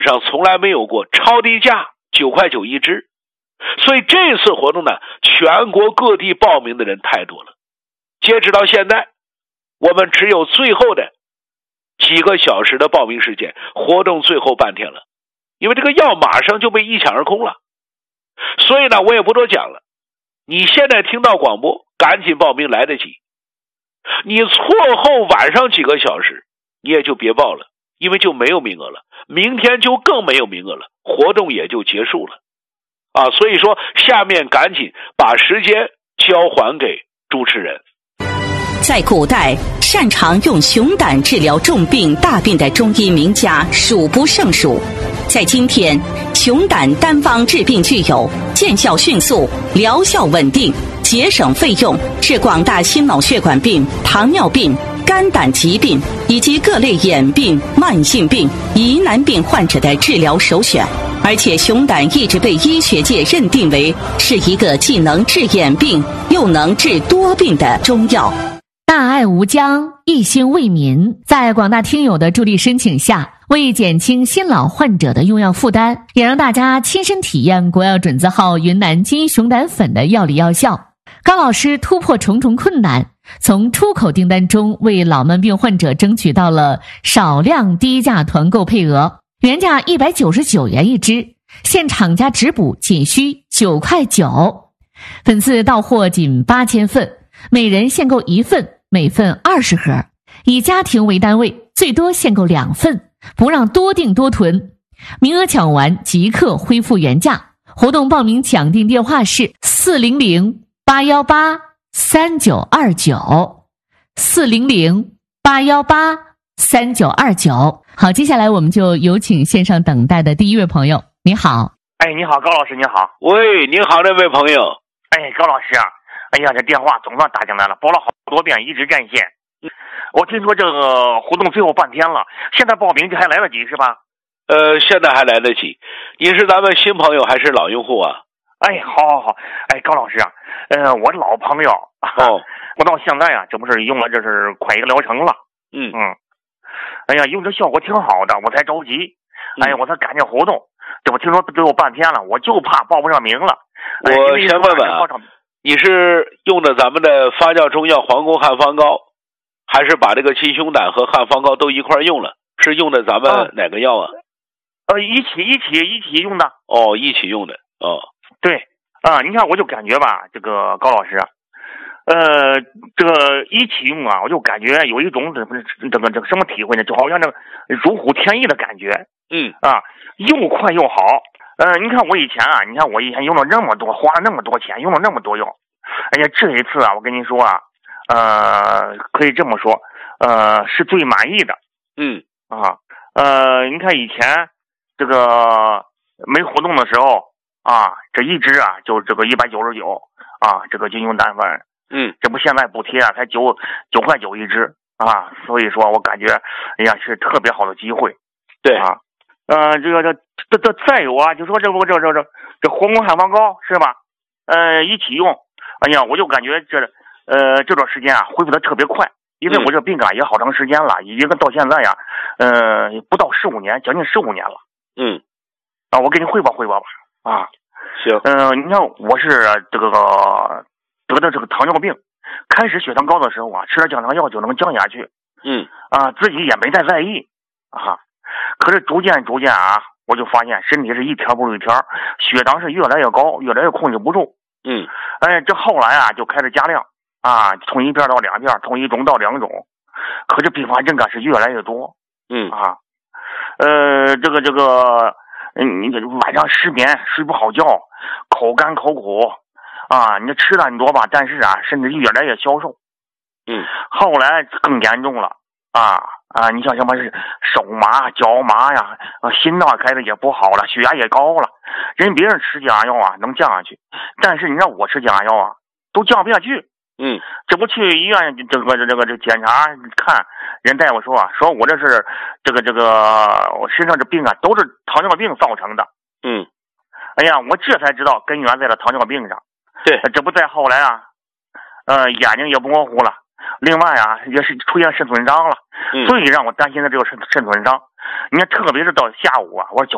上从来没有过超低价9块9一支，所以这次活动呢，全国各地报名的人太多了。截止到现在，我们只有最后的几个小时的报名时间，活动最后半天了，因为这个药马上就被一抢而空了。所以呢，我也不多讲了，你现在听到广播赶紧报名，来得及。你错后晚上几个小时你也就别报了，因为就没有名额了，明天就更没有名额了，活动也就结束了所以说下面赶紧把时间交还给主持人。 在古代，擅长用熊胆治疗重病大病的中医名家数不胜数。在今天，熊胆单方治病具有见效迅速、疗效稳定、节省费用，是广大心脑血管病、糖尿病、肝胆疾病以及各类眼病、慢性病、疑难病患者的治疗首选。而且熊胆一直被医学界认定为是一个既能治眼病又能治多病的中药。 大爱无疆，一心为民，在广大听友的助力申请下，为减轻新老患者的用药负担，也让大家亲身体验国药准字号云南金熊胆粉的药理药效，高老师突破重重困难，从出口订单中为老慢病患者争取到了少量低价团购配额，原价199元一支，现厂家直补仅需9块9，粉次到货仅8000份，每人限购1份，每份20盒，以家庭为单位，最多限购2份，不让多订多囤，名额抢完即刻恢复原价。活动报名抢订电话是400-818-3929 400-818-3929。好，接下来我们就有请线上等待的第一位朋友。你好。 你好，高老师，你好。 喂，你好，这位朋友。 高老师啊，这电话总算打进来了，拨了好多遍，一直占线。我听说这个活动最后半天了，现在报名这还来得及是吧？ 现在还来得及。你是咱们新朋友还是老用户啊？ 好。高老师啊，我是老朋友。我到现在啊，这不是用了这是快1个疗程了。用这效果挺好的，我才着急。我才赶紧活动。这我听说最后半天了，我就怕报不上名了。 我先问问你是用的咱们的发酵中药黄宫汉方膏，还是把这个金熊胆和汉方膏都一块用了？是用的咱们哪个药啊？ 一起用的。 一起用的。 对你看我就感觉吧，这个高老师啊，这个一起用啊，我就感觉有一种这个什么体会呢？就好像这如虎添翼的感觉。又快又好。你看我以前用了那么多，花了那么多钱，用了那么多药。这一次啊，我跟您说啊，可以这么说，是最满意的。你看以前这个没活动的时候这一支啊就这个199这个金熊胆粉。这不现在补贴才9块9一支所以说我感觉是特别好的机会。 对这再有啊，就说这黄宫汉方膏是吧？一起用，我就感觉这段时间啊恢复的特别快，因为我这病也好长时间了，已经到现在呀，不到15年，将近15年了。我给你汇报汇报吧。 行。 你看我是这个得的这个糖尿病，开始血糖高的时候吃了降糖药就能降下去。自己也没太在意可是逐渐我就发现身体是一天不如一天，血糖是越来越高，越来越控制不住。这后来就开始加量从1片到2片，从1种到2种，可是并发症是越来越多。你晚上失眠，睡不好觉，口干口苦你这吃的很多吧，但是甚至越来越消瘦。后来更严重了你像什么是手麻、脚麻呀，心脏开始也不好了，血压也高了。别人吃降压药能降下去，但是你让我吃降压药都降不下去。这不去医院这个检查看，人大夫说我这是我身上这病都是糖尿病造成的。我这才知道根源在了糖尿病上。 对， 这不再后来眼睛也模糊了。另外也是出现肾损伤了。最让我担心的这个肾损伤，你看特别是到下午我说